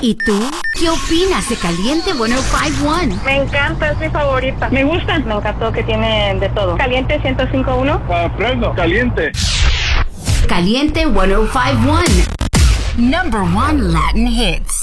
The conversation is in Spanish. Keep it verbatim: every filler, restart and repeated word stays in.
¿Y tú? ¿Qué opinas de Caliente ciento cinco punto uno? Me encanta, es mi favorita. Me gusta. Me encantó que tiene de todo. Caliente ciento cinco punto uno. Para Fresno, caliente. Caliente ciento cinco punto uno. Number one Latin hits.